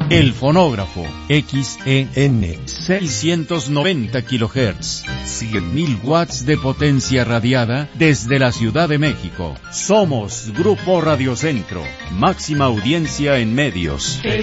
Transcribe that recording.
El fonógrafo XEN 690 kHz, 100.000 watts de potencia radiada desde la Ciudad de México. Somos Grupo Radio Centro, máxima audiencia en medios.